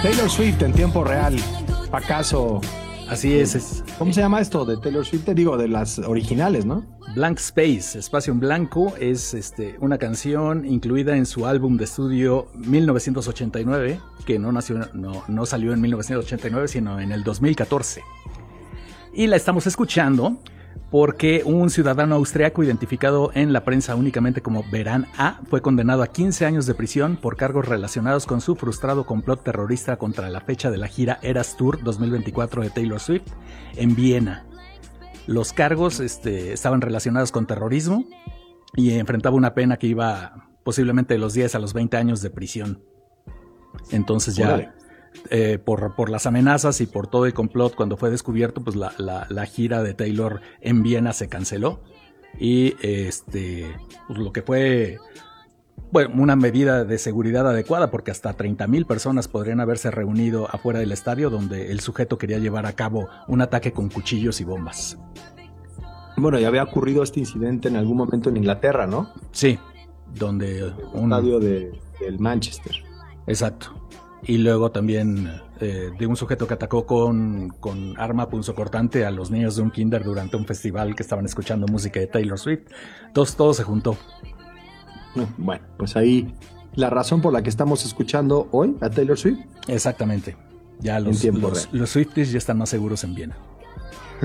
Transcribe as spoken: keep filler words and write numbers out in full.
Taylor Swift en tiempo real. ¿Acaso? Así es, es. ¿Cómo se llama esto de Taylor Swift? Te digo, de las originales, ¿no? Blank Space, Espacio en Blanco, es este, una canción incluida en su álbum de estudio mil novecientos ochenta y nueve, que no, nació, no, no salió en mil novecientos ochenta y nueve, sino en el dos mil catorce. Y la estamos escuchando porque un ciudadano austriaco identificado en la prensa únicamente como Verán A fue condenado a quince años de prisión por cargos relacionados con su frustrado complot terrorista contra la fecha de la gira Eras Tour dos mil veinticuatro de Taylor Swift en Viena. Los cargos este, estaban relacionados con terrorismo y enfrentaba una pena que iba posiblemente de los diez a los veinte años de prisión. Entonces ya... Eh, por, por las amenazas y por todo el complot, cuando fue descubierto, pues la, la, la gira de Taylor en Viena se canceló y este pues lo que fue, bueno, una medida de seguridad adecuada, porque hasta treinta mil personas podrían haberse reunido afuera del estadio donde el sujeto quería llevar a cabo un ataque con cuchillos y bombas. Bueno, ya había ocurrido este incidente en algún momento en Inglaterra, ¿no? Sí, donde el un estadio de, del Manchester. Exacto. Y luego también eh, de un sujeto que atacó con, con arma punzocortante a los niños de un kinder durante un festival que estaban escuchando música de Taylor Swift. Entonces todo se juntó. Bueno, pues ahí la razón por la que estamos escuchando hoy a Taylor Swift. Exactamente. Ya los, los, los Swifties ya están más seguros en Viena.